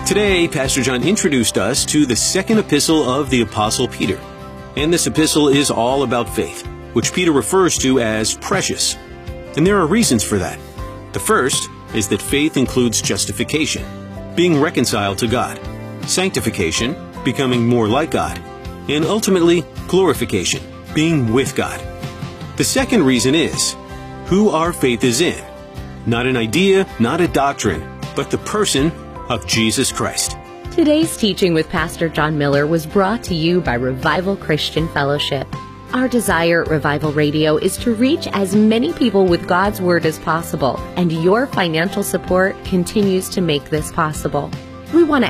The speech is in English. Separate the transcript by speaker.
Speaker 1: Today, Pastor John introduced us to the second epistle of the Apostle Peter. And this epistle is all about faith, which Peter refers to as precious. And there are reasons for that. The first is that faith includes justification, being reconciled to God, sanctification, becoming more like God, and ultimately glorification, being with God. The second reason is who our faith is in. Not an idea, not a doctrine, but the person of Jesus Christ.
Speaker 2: Today's teaching with Pastor John Miller was brought to you by Revival Christian Fellowship. Our desire at Revival Radio is to reach as many people with God's Word as possible, and your financial support continues to make this possible. We want to